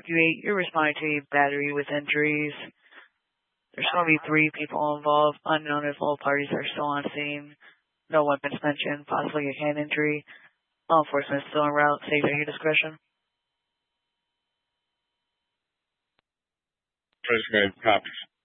evacuate. You're responding to a battery with injuries. There's going to be 3 people involved. Unknown if all parties are still on scene. No weapons mentioned. Possibly a hand injury. Law enforcement is still en route. Save at your discretion. President copies.